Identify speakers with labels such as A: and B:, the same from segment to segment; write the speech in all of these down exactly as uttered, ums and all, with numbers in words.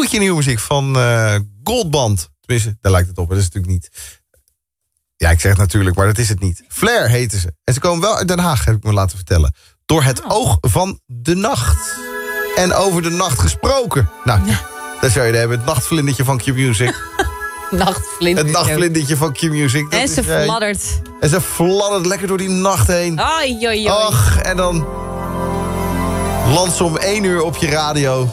A: gloedje nieuwe muziek van uh, Goldband. Tenminste, daar lijkt het op. Dat is natuurlijk niet... Ja, ik zeg het natuurlijk, maar dat is het niet. Flair heten ze. En ze komen wel uit Den Haag, heb ik me laten vertellen. Door het oh. oog van de nacht. En over de nacht gesproken. Nou, ja. Daar zou je hebben. Het nachtvlindertje van Q-Music.
B: Nachtvlindertje.
A: Het nachtvlindertje van Q-Music.
B: En ze
A: is,
B: fladdert.
A: En ze fladdert lekker door die nacht heen.
B: Ai, oi, oi.
A: Ach, en dan landt ze om één uur op je radio.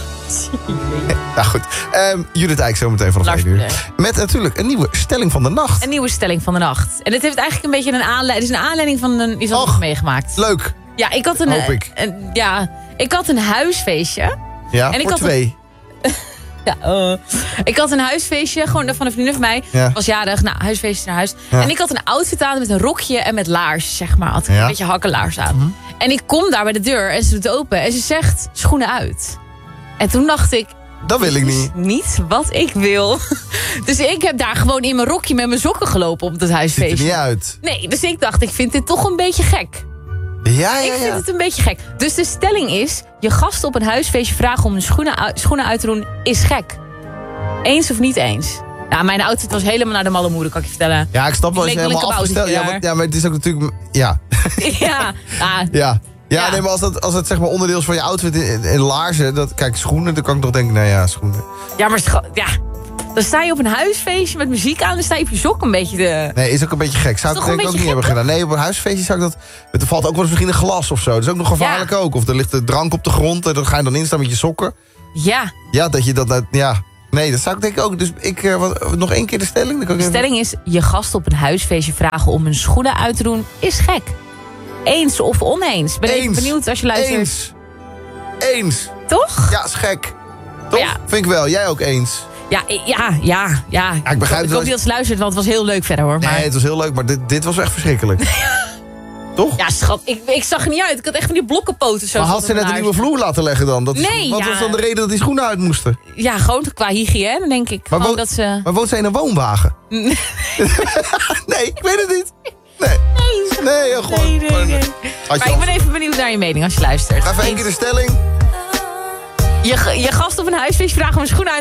A: Nou goed, um, Judith Eyck zo meteen vanaf één uur. Met natuurlijk een nieuwe stelling van de nacht.
B: Een nieuwe stelling van de nacht. En het heeft eigenlijk een beetje een aanleiding. Het is een aanleiding van een iets wat ik meegemaakt.
A: Leuk.
B: Ja, ik had een,
A: Hoop ik.
B: Een, ja, ik had een huisfeestje.
A: Ja,
B: en ik
A: voor
B: had
A: twee.
B: Een, ja, uh, ik had een huisfeestje, gewoon van een vriendin van mij.
A: Ja.
B: Was jarig, nou, huisfeestje naar huis.
A: Ja.
B: En ik had een outfit aan met een rokje en met laars, zeg maar. Had ik
A: Ja.
B: een beetje hakkenlaars aan.
A: Mm-hmm.
B: En ik kom daar bij de deur en ze doet open en ze zegt, schoenen uit. En toen dacht ik,
A: dat wil ik niet.
B: Niet wat ik wil. Dus ik heb daar gewoon in mijn rokje met mijn sokken gelopen op het huisfeestje.
A: Ziet er niet uit.
B: Nee, dus ik dacht, ik vind dit toch een beetje gek.
A: Ja, ja, ja.
B: Ik vind het een beetje gek. Dus de stelling is, je gasten op een huisfeestje vragen om hun schoenen uit, schoenen uit te doen, is gek. Eens of niet eens? Nou, mijn outfit was helemaal naar de malle moeder, kan ik je vertellen.
A: Ja, ik snap wel als je
B: leek wel
A: helemaal
B: een
A: afgesteld. Ja, maar, ja, maar het is ook natuurlijk... Ja.
B: Ja. Ah.
A: Ja. Ja,
B: Ja.
A: nee, maar als dat, als dat zeg maar onderdeel is van je outfit in, in, in laarzen... Dat, kijk, schoenen, dan kan ik toch denken, nou ja, schoenen.
B: Ja, maar scho- ja. Dan sta je op een huisfeestje met muziek aan... dan sta je op je sok een beetje de...
A: Nee, is ook een beetje gek. Zou ik denk ik ook niet hebben gedaan. Nee, op een huisfeestje zou ik dat... Er valt ook wel eens misschien een glas of zo. Dat is ook nog gevaarlijk
B: Ja.
A: ook. Of er ligt de drank op de grond en dan ga je dan instaan met je sokken.
B: Ja.
A: Ja, dat je dat... nou- Ja. Nee, dat zou ik denk ik ook. Dus ik... Uh, wat, nog één keer de stelling? Dan kan ik
B: De
A: even...
B: stelling is, je gasten op een huisfeestje vragen om hun schoenen uit te doen... is gek. Eens of oneens? Ben even benieuwd als je luistert.
A: Eens. Eens.
B: Toch?
A: Ja, is gek. Toch?
B: Ja.
A: Vind ik wel. Jij ook eens.
B: Ja, ja, ja. ja.
A: Ja, ik begrijp
B: ik
A: het
B: hoop niet dat ze luistert, want het was heel leuk verder hoor. Maar...
A: Nee, het was heel leuk, maar dit, dit was echt verschrikkelijk. Toch?
B: Ja, schat, ik, ik zag er niet uit. Ik had echt van die blokkenpoten. Zo
A: maar had ze net een nieuwe vloer laten leggen dan? Dat is,
B: Nee,
A: wat
B: ja.
A: was dan de reden dat die schoenen uit moesten?
B: Ja, gewoon qua hygiëne, denk ik.
A: Maar,
B: Gewoon
A: wo
B: dat ze...
A: maar woont ze in een woonwagen? Nee, ik weet het niet. Nee. Nee, nee heel gewoon.
B: Nee, nee, nee.
A: Maar
B: ik ben even benieuwd naar je mening als je luistert.
A: Ga even één keer de stelling.
B: Je, je gast op een huisfeest vragen om een schoen uit